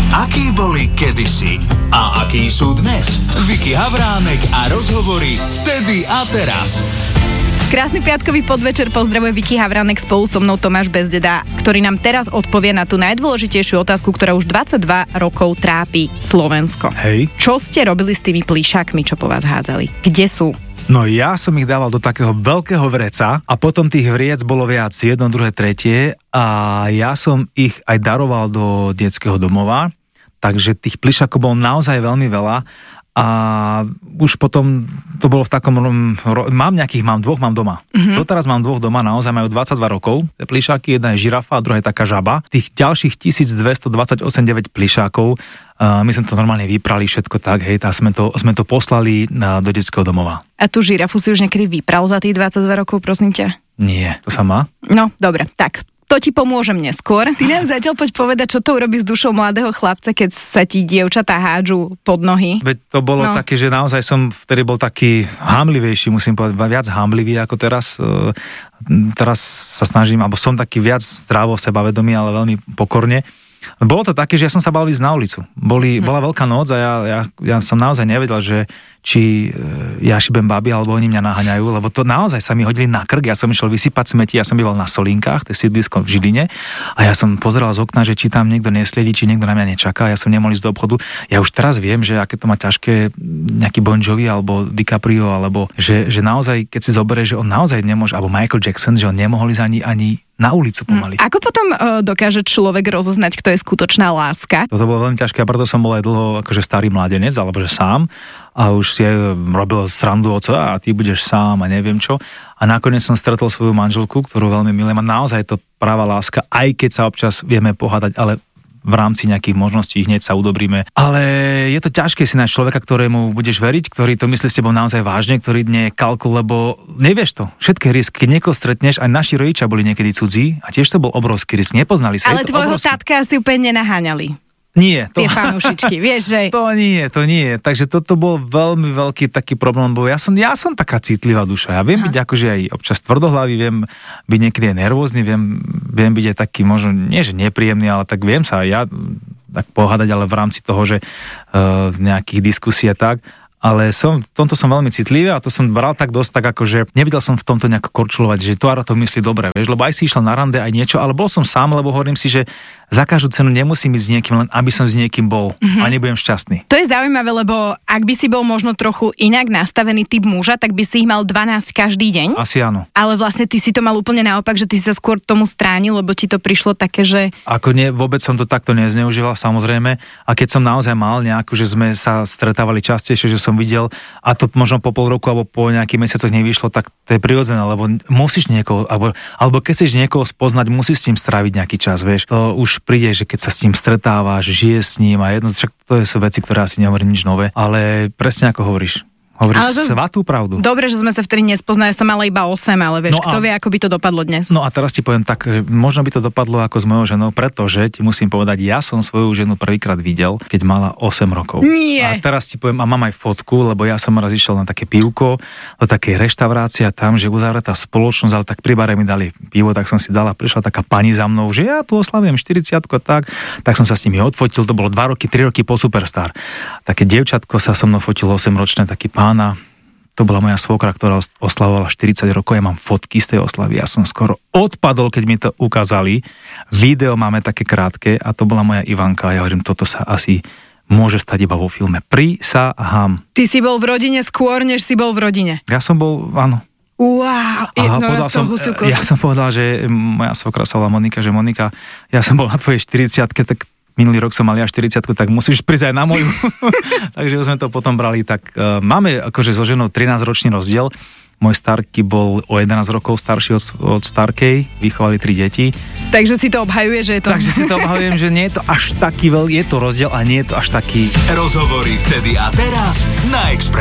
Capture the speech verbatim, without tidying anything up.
Akí boli kedysi a akí sú dnes. Viki Havránek a rozhovory vtedy a teraz. Krásny piatkový podvečer, pozdravuje Viki Havránek, spolu so mnou Tomáš Bezdeda, ktorý nám teraz odpovie na tú najdôležitejšiu otázku, ktorá už dvadsaťdva rokov trápi Slovensko. Hej. Čo ste robili s tými plíšakmi, čo po vás hádzali? Kde sú? No ja som ich dával do takého veľkého vreca a potom tých vriec bolo viac, jedno, druhé, tretie a ja som ich aj daroval do detského domova, takže tých plišakov bolo naozaj veľmi veľa. A už potom to bolo v takom, mám nejakých, mám dvoch, mám doma. Mm-hmm. Doteraz mám dvoch doma, naozaj majú dvadsaťdva rokov. Tie plišáky, jedna je žirafa a druhá je taká žaba. Tých ďalších tisícdvestodvadsaťosem deväť plišákov, uh, my sme to normálne vyprali všetko tak, hej, a sme to, sme to poslali na, do detského domova. A tú žirafu si už niekedy vypral za tých dvadsaťdva rokov, prosím ťa? Nie, to sa má? No, dobre, tak. To ti pomôžem neskôr. Ty nám zatiaľ poď povedať, čo to urobí s dušou mladého chlapca, keď sa ti dievčatá hádžu pod nohy. Veď to bolo no. také, že naozaj som vtedy bol taký hámlivejší, musím povedať, viac hámlivý ako teraz. Teraz sa snažím, alebo som taký viac zdrávo sebavedomý, ale veľmi pokorne. Bolo to také, že ja som sa bal ísť na ulicu. Boli, hm. Bola veľká noc a ja, ja, ja som naozaj nevedel, že či ja šibem babi, alebo oni mňa naháňajú, lebo to naozaj sa mi hodili na krk, ja som išiel vysypať smeti, ja som býval na Solinkách, to je sídlisko v Žiline, a ja som pozeral z okna, že či tam niekto nesliedí, či niekto na mňa nečaká, ja som nemohol ísť do obchodu. Ja už teraz viem, že aké to má ťažké nejaký Bon Jovi alebo DiCaprio, alebo že, že naozaj, keď si zoberie, že on naozaj nemôže, alebo Michael Jackson, že on nemohol ísť ani, ani na ulicu pomaly. Hmm. Ako potom uh, dokáže človek rozoznať, kto je skutočná láska? Toto bolo veľmi ťažké a preto som bol aj dlho akože starý mladenec, alebo že sám. A už si robil srandu oco a ty budeš sám a neviem čo. A nakoniec som stretol svoju manželku, ktorú veľmi milujem a naozaj je to práva láska, aj keď sa občas vieme pohádať, ale v rámci nejakých možností hneď sa udobríme. Ale je to ťažké si nájsť človeka, ktorému budeš veriť, ktorý to myslí s tebou naozaj vážne, ktorý nie je kalkul, lebo nevieš to. Všetky risk, keď niekoho stretneš, aj naši rodičia boli niekedy cudzí a tiež to bol obrovský risk, nepoznali sa. Ale tvojho tátka asi úplne nenaháňali. Nie. To... Tie fanúšičky, vieš, že... To nie, to nie. Takže toto bol veľmi veľký taký problém, bo ja som, ja som taká citlivá duša. Ja viem Aha. byť akože aj občas tvrdohlavý, viem byť niekedy aj nervózny, viem, viem byť aj taký možno, nie že nepríjemný, ale tak viem sa aj ja tak pohádať, ale v rámci toho, že uh, nejakých diskusí a tak. Ale som, v tomto som veľmi citlivý a to som bral tak dosť tak akože nevidel som v tomto nejako korčulovať, že to to myslí dobre, vieš, lebo aj si išiel na rande aj niečo, ale bol som sám, lebo hovorím si, že za každú cenu nemusím ísť s niekým, len aby som s niekým bol mm-hmm. a nebudem šťastný. To je zaujímavé, lebo ak by si bol možno trochu inak nastavený typ muža, tak by si ich mal dvanásť každý deň. Asi áno. Ale vlastne ty si to mal úplne naopak, že ty si sa skôr tomu stránil, lebo ti to prišlo také, že... Ako nie, vôbec som to takto nezneužíval, samozrejme. A keď som naozaj mal nejakú, že sme sa stretávali častejšie, že som videl, a to možno po pol roku alebo po nejakých mesiacoch nevyšlo, tak to je prirodzené, lebo musíš niekoho, alebo, alebo keď chceš niekoho spoznať, musíš s tým stráviť nejaký čas, vieš. To už príde, že keď sa s ním stretávaš, žije s ním a jedno, však to sú veci, ktoré asi nehovorím nič nové, ale presne ako hovoríš. Hovoríš zase, svatú pravdu. Dobre, že sme sa vtedy nespoznali, som mala iba osem, ale vieš, no kto a, vie, ako by to dopadlo dnes. No a teraz ti poviem tak, možno by to dopadlo ako s mojou ženou, pretože ti musím povedať, ja som svoju ženu prvýkrát videl, keď mala osem rokov. Nie. A teraz ti poviem, a mám aj fotku, lebo ja som raz išiel na také pivko, do takej reštaurácie a tam, že uzavretá spoločnosť, ale tak pri bare mi dali pivo, tak som si dala, prišla taká pani za mnou, že ja tu oslavujem štyridsiatku a tak, tak som sa s nimi odfotil, to bolo dva roky, tri roky po Superstar. Také dievčatko sa so mnou fotilo osemročné, taký pán. To bola moja svokra, ktorá oslavovala štyridsať rokov. Ja mám fotky z tej oslavy. Ja som skoro odpadol, keď mi to ukázali. Video máme také krátke a to bola moja Ivanka. Ja hovorím, toto sa asi môže stať iba vo filme. Prisahám. Ty si bol v rodine skôr, než si bol v rodine. Ja som bol, áno. Wow, Aha, no ja som, ja som povedal, že moja svokra sa volá Monika, že Monika, ja som bol na tvojej štyridsiatke, tak minulý rok som mal ja štyridsiatku, tak musíš prísť aj na moju. Takže sme to potom brali. Tak uh, máme akože so ženou trinásťročný rozdiel. Môj starky bol o jedenásť rokov starší od, od starkej, vychovali tri deti. Takže si to obhajuje, že je to... Takže si to obhajujem, že nie je to až taký veľký, je to rozdiel a nie je to až taký... Rozhovory vtedy a teraz na Expresse.